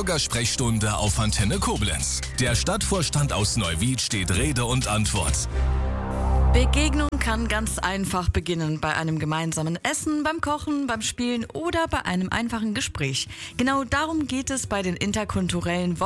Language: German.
Bürgersprechstunde auf Antenne Koblenz. Der Stadtvorstand aus Neuwied steht Rede und Antwort. Begegnung kann ganz einfach beginnen. Bei einem gemeinsamen Essen, beim Kochen, beim Spielen oder bei einem einfachen Gespräch. Genau darum geht es bei den interkulturellen